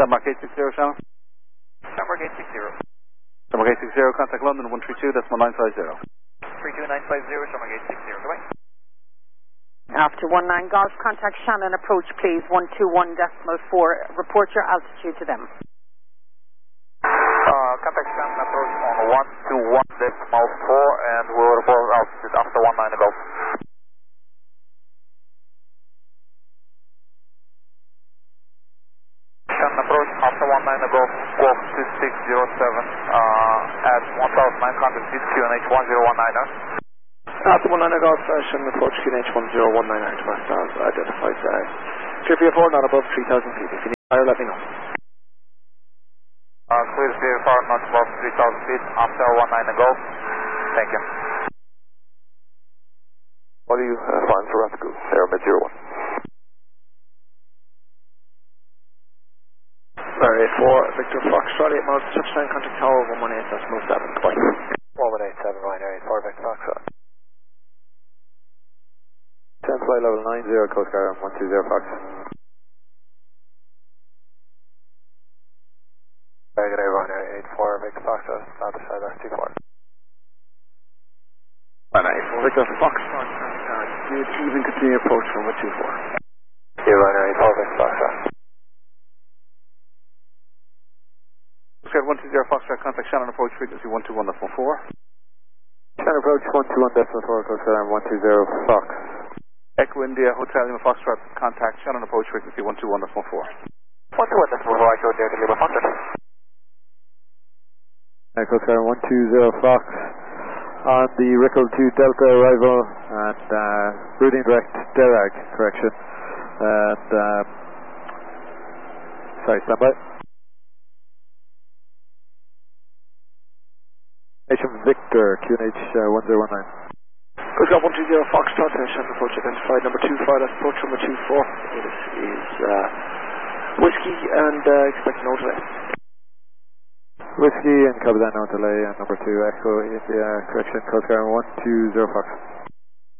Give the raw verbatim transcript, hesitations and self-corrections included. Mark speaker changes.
Speaker 1: Shamrock eight six zero, Shannon.
Speaker 2: Shamrock eight six zero.
Speaker 1: Shamrock eight six zero, contact London one three two, decimal nine five zero.
Speaker 2: three two nine five zero, Shamrock eight six zero, goodbye.
Speaker 3: After one nine Golf, contact Shannon approach please, one two one decimal four. Report your altitude to them.
Speaker 2: Uh, contact Shannon approach on one two one decimal four and we'll report altitude after one nine Golf. Shannon approach after one nine Golf, Golf two six zero seven uh, at one thousand nine hundred feet, Q N H one zero one nine.
Speaker 4: After one nine Golf, uh, Shannon approach Q N H one zero one nine to my stars, identified uh, clear for your four, not above three thousand feet. If you need higher, let me know.
Speaker 2: Uh, clear for your four, not above three thousand feet, after one nine Golf. Thank you.
Speaker 4: What are you uh, flying for Rascal? Aeromed zero one. Larry eight four, Victor Fox, Charlie eight miles, touchdown, contact tower one one eight, decimal seven, goodbye. one one eight seven, Ryanair eight four, Victor Fox. ten flight level nine zero, Coast Guard one two zero, Fox. Very good day, Ryanair eight four, Victor Fox, start the side, two four. Ryanair eight four, Victor Fox, you even continue approach from one two four. Yeah, Ryanair eight four, Victor Fox.
Speaker 1: Square one two zero Foxtrot, contact Shannon approach frequency one two one decimal four.
Speaker 4: Shannon approach one two one decimal four, Coast Guard one two zero, Fox.
Speaker 1: Echo India Hotel Lima Foxtrot, contact Shannon approach frequency one two one decimal four.
Speaker 2: one two one decimal four, Echo India Lima Foxtrot.
Speaker 4: Coast Guard one two zero, Fox. On the Rickle to Delta arrival and uh, routing direct Derag, correction. And, um, sorry, standby. Victor, Q N H uh, one zero one nine. Coast Guard one two zero, Foxtrot, Shannon approach identified number two five, that's approach number two four. This is uh, Whiskey and uh, expect no delay. Whiskey and copy that, no delay, and number two, Echo India, correction, Coast Guard one two zero, Fox.